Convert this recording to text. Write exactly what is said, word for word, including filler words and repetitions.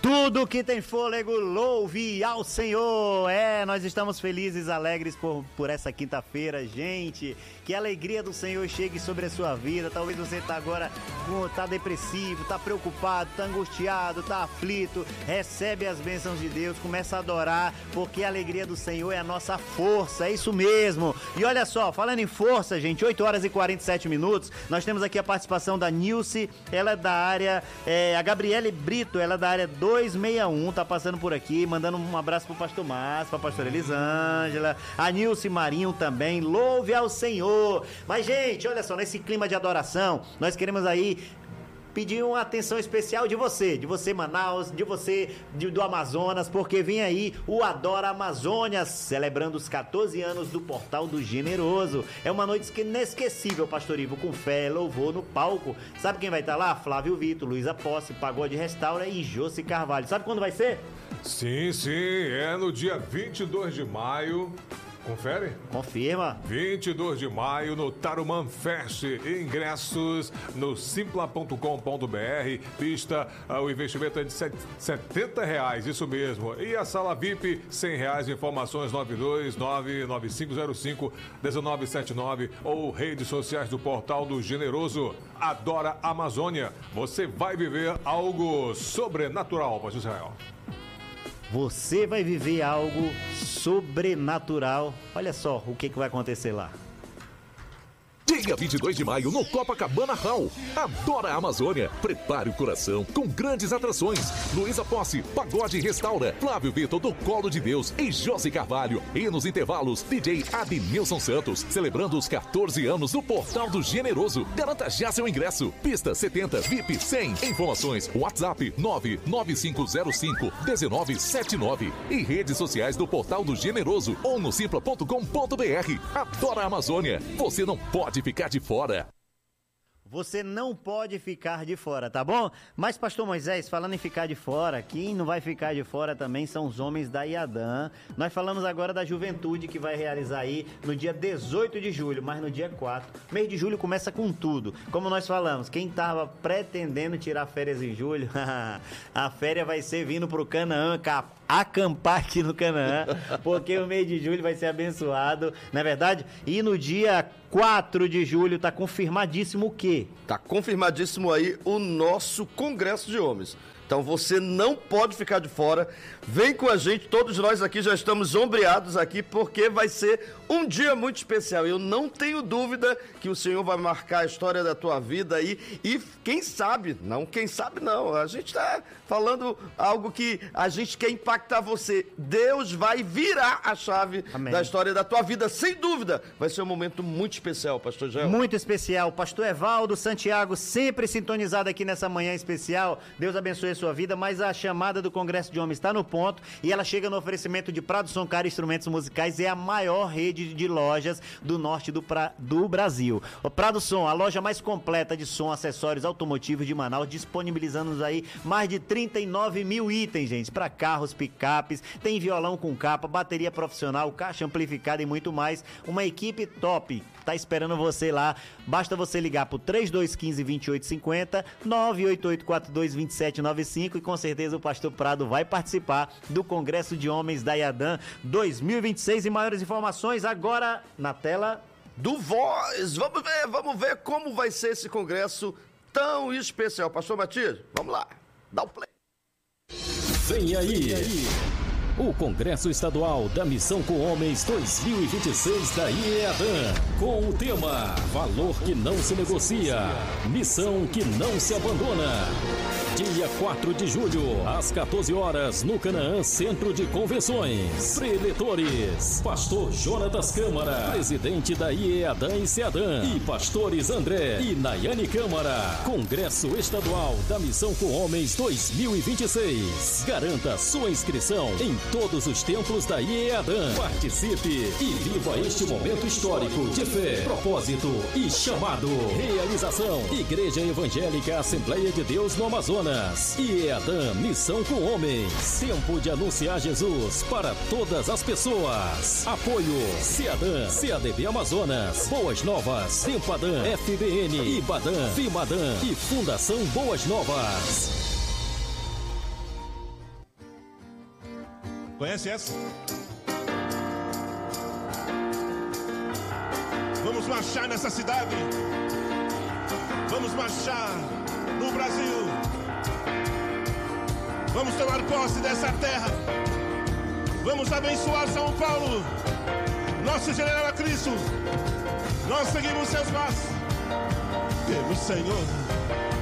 Tudo que tem fôlego, louve ao Senhor. É, nós estamos felizes, alegres por, por essa quinta-feira, gente. Que a alegria do Senhor chegue sobre a sua vida. Talvez você tá agora, tá depressivo, tá preocupado, tá angustiado, tá aflito. Recebe as bênçãos de Deus, começa a adorar, porque a alegria do Senhor é a nossa força, é isso mesmo. E olha só, falando em força, gente, oito horas e quarenta e sete minutos, nós temos aqui a participação da Nilce, ela é da área, é, a Gabriele Brito, ela é da área duzentos e sessenta e um, tá passando por aqui, mandando um abraço pro pastor Márcio, pra pastora Elisângela, a Nilce Marinho também, louve ao Senhor. Mas, gente, olha só, nesse clima de adoração, nós queremos aí pedir uma atenção especial de você, de você Manaus, de você de, do Amazonas, porque vem aí o Adora Amazônia, celebrando os quatorze anos do Portal do Generoso. É uma noite inesquecível, Pastor Ivo, com fé, louvor no palco. Sabe quem vai estar lá? Flávio Vitor, Luísa Posse, Pagode Restaura e Josi Carvalho. Sabe quando vai ser? Sim, sim, é no dia vinte e dois de maio. Confere? Confirma. vinte e dois de maio no Tarumã Fest. Ingressos no simpla ponto com ponto br. Pista, o investimento é de setenta reais, isso mesmo. E a sala V I P, cem reais. Informações nove dois nove nove cinco zero cinco um nove sete nove ou redes sociais do Portal do Generoso. Adora Amazônia. Você vai viver algo sobrenatural, Pastor Israel. Você vai viver algo sobrenatural. Olha só o que, que vai acontecer lá. Dia vinte e dois de maio no Copacabana Hall. Adora a Amazônia. Prepare o coração com grandes atrações. Luísa Posse, Pagode Restaura, Flávio Vitor do Colo de Deus e Josi Carvalho. E nos intervalos, D J Adnilson Santos, celebrando os quatorze anos do Portal do Generoso. Garanta já seu ingresso. Pista setenta, V I P cem. Informações, WhatsApp nove nove cinco zero cinco um nove sete nove. E redes sociais do Portal do Generoso ou no simpla ponto com ponto br. Adora a Amazônia. Você não pode ficar de fora. Você não pode ficar de fora, tá bom? Mas, pastor Moisés, falando em ficar de fora, quem não vai ficar de fora também são os homens da IADAN. Nós falamos agora da juventude que vai realizar aí no dia dezoito de julho, mas no dia quatro. Mês de julho começa com tudo. Como nós falamos, quem tava pretendendo tirar férias em julho, a férias vai ser vindo pro Canaã, acampar aqui no Canaã, porque o mês de julho vai ser abençoado, não é verdade? E no dia quatro de julho tá confirmadíssimo o quê? Tá confirmadíssimo aí o nosso Congresso de Homens. Então você não pode ficar de fora. Vem com a gente, todos nós aqui já estamos ombreados aqui, porque vai ser um dia muito especial. Eu não tenho dúvida que o Senhor vai marcar a história da tua vida aí. E quem sabe, não, quem sabe não, a gente está falando algo que a gente quer impactar você. Deus vai virar a chave Amém. Da história da tua vida, sem dúvida. Vai ser um momento muito especial, pastor Gel. Muito especial. Pastor Evaldo Santiago, sempre sintonizado aqui nessa manhã especial. Deus abençoe a sua vida, mas a chamada do Congresso de Homens está no ponto e ela chega no oferecimento de Prado Som Car Instrumentos Musicais, é a maior rede de lojas do norte do, pra, do Brasil. O Prado Som, a loja mais completa de som, acessórios automotivos de Manaus, disponibilizando-nos aí mais de trinta e nove mil itens, gente, para carros, picapes, tem violão com capa, bateria profissional, caixa amplificada e muito mais. Uma equipe top tá esperando você lá. Basta você ligar pro três dois um cinco, dois oito cinco zero, nove oito oito quatro dois dois sete nove cinco e com certeza o pastor Prado vai participar do Congresso de Homens da IADAN dois mil e vinte e seis. E maiores informações agora na tela do Voz. Vamos ver, vamos ver como vai ser esse congresso tão especial. Pastor Matias, vamos lá, dá o play. Vem aí, Vem aí. O Congresso Estadual da Missão com Homens dois mil e vinte e seis da IEADAN, com o tema Valor que não se negocia, missão que não se abandona. Dia quatro de julho, às quatorze horas, no Canaã Centro de Convenções. Preletores, Pastor Jonatas Câmara, presidente da IEADAN e CEADAN, e pastores André e Nayane Câmara. Congresso Estadual da Missão com Homens dois mil e vinte e seis. Garanta sua inscrição em todos os templos da IEADAN. Participe e viva este momento histórico de fé, propósito e chamado. Realização: Igreja Evangélica Assembleia de Deus no Amazonas. IEADAN Missão com Homens. Tempo de anunciar Jesus para todas as pessoas. Apoio: CEADAN, C A D B Amazonas, Boas Novas, Tempadan, F B N, Ibadan, Fimadan e Fundação Boas Novas. Conhece essa? Vamos marchar nessa cidade. Vamos marchar no Brasil. Vamos tomar posse dessa terra. Vamos abençoar São Paulo. Nosso general é Cristo. Nós seguimos seus passos. Pelo Senhor.